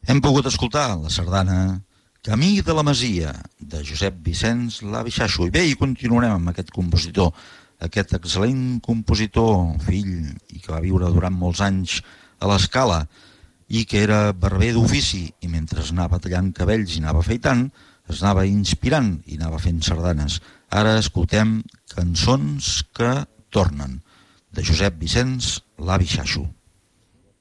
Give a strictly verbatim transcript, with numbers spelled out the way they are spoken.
Hem pogut escoltar la sardana Camí de la Masia, de Josep Vicenç L'avi Xaxo. I bé, i continuarem amb aquest compositor, aquest excel·lent compositor, fill, i que va viure durant molts anys a l'Escala, i que era barber d'ofici, i mentre anava tallant cabells i anava afeitant, es anava inspirant i anava fent sardanes. Ara escoltem Cançons que tornen, de Josep Vicenç L'avi Xaxo.